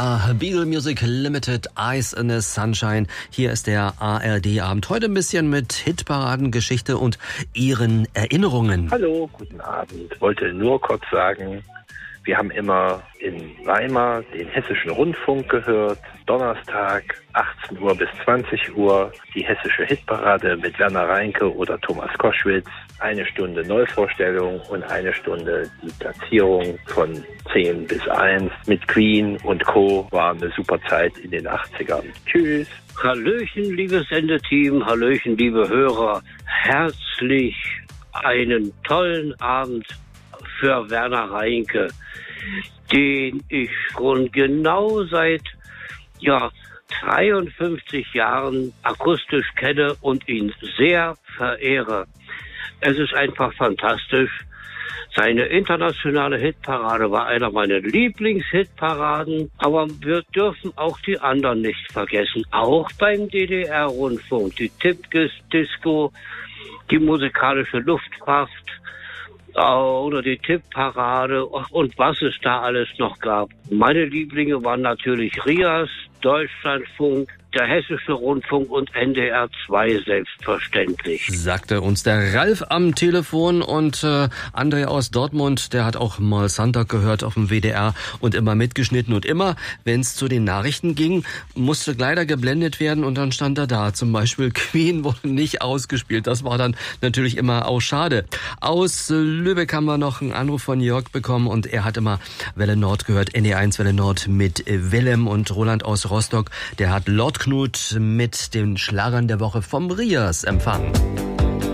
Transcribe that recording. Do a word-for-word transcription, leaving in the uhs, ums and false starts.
Ja, Beagle Music Limited, Eyes in the Sunshine. Hier ist der A R D-Abend. Heute ein bisschen mit Hitparaden, Geschichte und ihren Erinnerungen. Hallo, guten Abend. Ich wollte nur kurz sagen, wir haben immer in Weimar den Hessischen Rundfunk gehört. Donnerstag, achtzehn Uhr bis zwanzig Uhr, die Hessische Hitparade mit Werner Reinke oder Thomas Koschwitz. Eine Stunde Neuvorstellung und eine Stunde die Platzierung von zehn bis eins mit Queen und Co. War eine super Zeit in den achtzigern. Tschüss. Hallöchen, liebes Sendeteam, Hallöchen, liebe Hörer. Herzlich einen tollen Abend für Werner Reinke, den ich schon genau seit ja, dreiundfünfzig Jahren akustisch kenne und ihn sehr verehre. Es ist einfach fantastisch. Seine internationale Hitparade war einer meiner Lieblingshitparaden, aber wir dürfen auch die anderen nicht vergessen. Auch beim D D R-Rundfunk, die Tippdisco, die musikalische Luftkraft, oder die Tippparade und was es da alles noch gab. Meine Lieblinge waren natürlich R I A S, Deutschlandfunk, der Hessische Rundfunk und N D R zwei selbstverständlich. Sagte uns der Ralf am Telefon und äh, André aus Dortmund, der hat auch mal Sonntag gehört auf dem W D R und immer mitgeschnitten und immer, wenn es zu den Nachrichten ging, musste leider geblendet werden und dann stand er da. Zum Beispiel Queen wurde nicht ausgespielt. Das war dann natürlich immer auch schade. Aus Lübeck haben wir noch einen Anruf von Jörg bekommen und er hat immer Welle Nord gehört, N D R eins Welle Nord mit Willem und Roland aus Rostock, der hat Lord Knut mit den Schlagern der Woche vom R I A S empfangen.